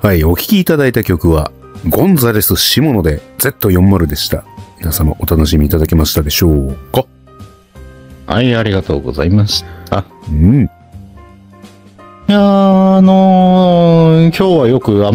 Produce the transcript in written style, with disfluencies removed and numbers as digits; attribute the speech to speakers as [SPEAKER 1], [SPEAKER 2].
[SPEAKER 1] はい、お聴きいただいた曲は、ゴンザレス・シモノで Z40 でした。皆様お楽しみいただけましたでしょうか？
[SPEAKER 2] はい、ありがとうございました。
[SPEAKER 1] うん。
[SPEAKER 2] いやー、今日はよく